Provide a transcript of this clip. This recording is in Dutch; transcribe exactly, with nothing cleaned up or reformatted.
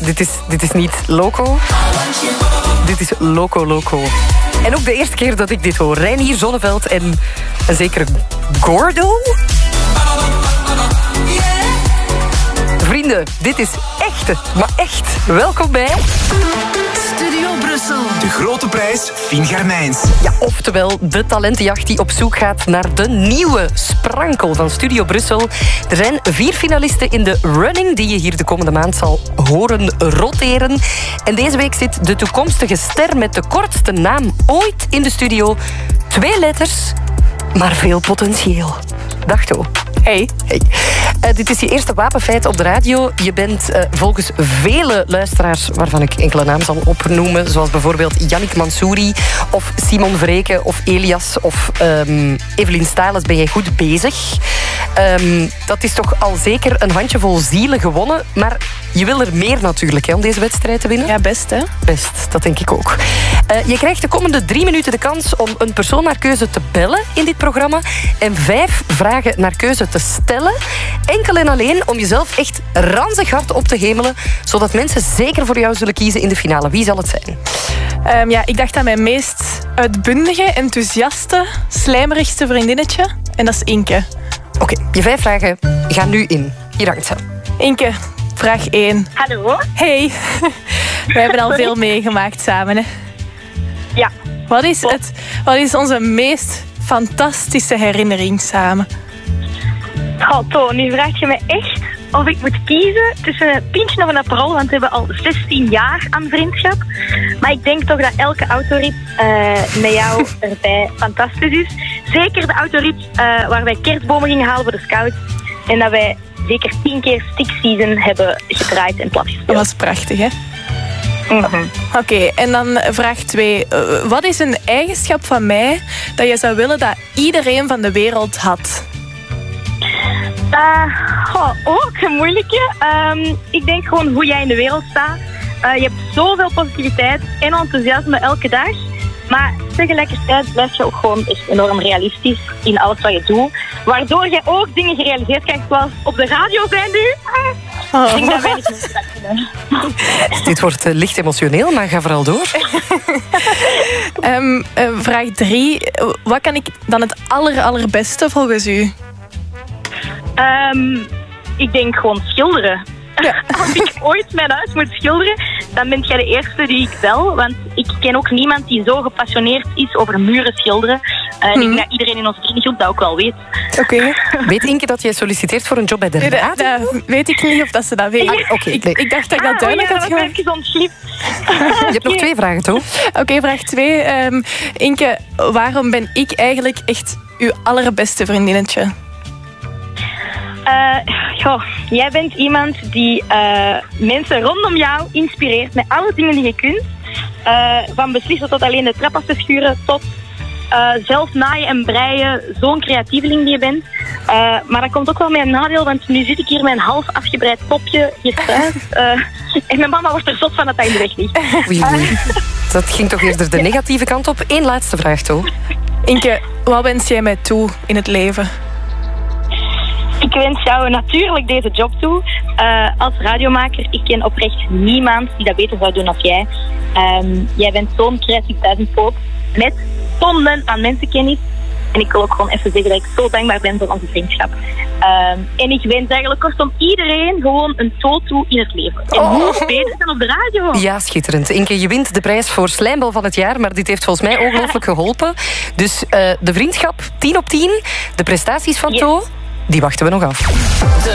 dit is, dit is niet loco. Dit is loco loco. En ook de eerste keer dat ik dit hoor. Reinier Zonneveld en een zekere Gordo. Vrienden, dit is echte, maar echt. Welkom bij... Studio Brussel. De grote prijs Fien Garmijns. Ja, oftewel de talentenjacht die op zoek gaat naar de nieuwe sprankel van Studio Brussel. Er zijn vier finalisten in de running die je hier de komende maand zal horen roteren. En deze week zit de toekomstige ster met de kortste naam ooit in de studio. Twee letters, maar veel potentieel. Dag To. Hey. Hey. Uh, dit is je eerste wapenfeit op de radio. Je bent uh, volgens vele luisteraars, waarvan ik enkele namen zal opnoemen, zoals bijvoorbeeld Yannick Mansouri of Simon Vreken of Elias of um, Evelien Stales, ben jij goed bezig. Um, dat is toch al zeker een handjevol zielen gewonnen, maar je wil er meer natuurlijk hè, om deze wedstrijd te winnen. Ja, best hè? Best, dat denk ik ook. Uh, je krijgt de komende drie minuten de kans om een persoon naar keuze te bellen in dit programma en vijf vragen naar keuze te stellen. Enkel en alleen om jezelf echt ranzig hard op te hemelen, zodat mensen zeker voor jou zullen kiezen in de finale. Wie zal het zijn? Um, ja, ik dacht aan mijn meest uitbundige, enthousiaste, slijmerigste vriendinnetje. En dat is Inke. Oké, okay, je vijf vragen gaan nu in. Hier hangt ze. Inke, vraag één. Hallo. Hey. We hebben al veel meegemaakt samen, hè? Ja. Wat is, het, wat is onze meest fantastische herinnering samen? Oh, To, nu vraag je me echt of ik moet kiezen tussen een pintje of een Aperol, want we hebben al zestien jaar aan vriendschap. Maar ik denk toch dat elke autorit uh, met jou erbij fantastisch is. Zeker de autorit uh, waar wij kerstbomen gingen halen voor de scouts. En dat wij zeker tien keer stick season hebben gedraaid en platgespeeld. Dat was prachtig, hè? Mm-hmm. Oké, okay, en dan vraag twee. Uh, wat is een eigenschap van mij dat je zou willen dat iedereen van de wereld had? Uh, oh, ook een moeilijke. Um, ik denk gewoon hoe jij in de wereld staat. Uh, je hebt zoveel positiviteit en enthousiasme elke dag. Maar tegelijkertijd blijf je ook gewoon echt enorm realistisch in alles wat je doet. Waardoor jij ook dingen gerealiseerd krijgt zoals op de radio zijn nu. Ah, ik denk dat wij niet meer dat kunnen. Dit wordt uh, licht emotioneel, maar ga vooral door. um, uh, vraag drie. Wat kan ik dan het aller, allerbeste volgens u? Um, ik denk gewoon schilderen. Ja. Als ik ooit mijn huis moet schilderen, dan ben jij de eerste die ik bel. Want ik ken ook niemand die zo gepassioneerd is over muren schilderen. Uh, en hmm. ik denk dat iedereen in onze vriendengroep dat ook wel weet. Oké. Okay. Weet Inke dat jij solliciteert voor een job bij de nee, radio? Dat, dat weet ik niet of dat ze dat weet. Ah, okay, ik, nee. ik dacht dat ik dat ah, duidelijk oh ja, had gemaakt. Dat is ontslipt. Je hebt nog twee vragen, toch? Oké, okay, vraag twee. Um, Inke, waarom ben ik eigenlijk echt uw allerbeste vriendinnetje? Uh, goh, jij bent iemand die uh, mensen rondom jou inspireert met alle dingen die je kunt. Uh, van beslissen tot alleen de trap af te schuren, tot uh, zelf naaien en breien. Zo'n creatieveling die je bent. Uh, maar dat komt ook wel met een nadeel, want nu zit ik hier met een half afgebreid popje hier thuis. Uh, en mijn mama wordt er zot van dat hij in de weg ligt. Oei, oei. Dat ging toch eerder de negatieve kant op. Eén laatste vraag, toch? Inke, wat wens jij mij toe in het leven? Ik wens jou natuurlijk deze job toe. Uh, als radiomaker, ik ken oprecht niemand die dat beter zou doen dan jij. Um, jij bent zo'n creatief duizendpoot met tonnen aan mensenkennis. En ik wil ook gewoon even zeggen dat ik zo dankbaar ben voor onze vriendschap. Um, en ik wens eigenlijk kortom iedereen gewoon een tool toe in het leven. En hoe oh. beter dan op de radio. Ja, schitterend. Inke, je wint de prijs voor Slijmbal van het jaar, maar dit heeft volgens mij ongelooflijk geholpen. Dus uh, de vriendschap, tien op tien. De prestaties van yes. To, die wachten we nog af.